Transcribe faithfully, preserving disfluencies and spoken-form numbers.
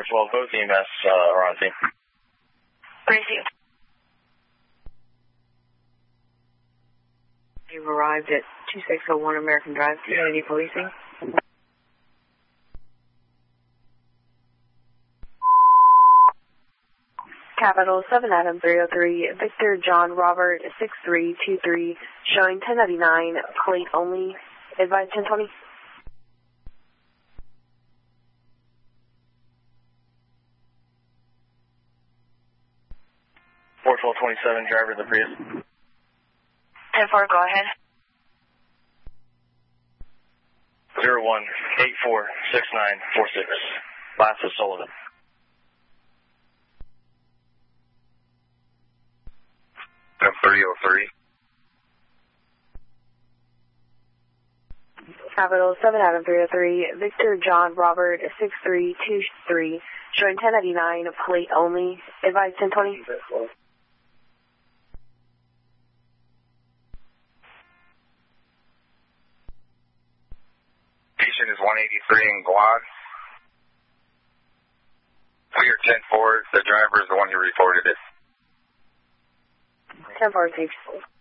four twelve, both E M S uh, are on scene. Crazy. You've arrived at two six zero one American Drive, Community Policing. Capital seven Adam three oh three, Victor John Robert six three two three, showing ten ninety-nine, plate only, advise ten twenty. four twelve twenty-seven, driver of the Prius. ten four, go ahead. zero one eight four six nine four six, last is Sullivan. three oh three. Capital seven Adam three oh three, Victor John Robert six three two three, showing ten ninety-nine, plate only, advise ten twenty. Patient is one eighty-three in Guad. We are ten four, the driver is the one who reported it. ten four, six.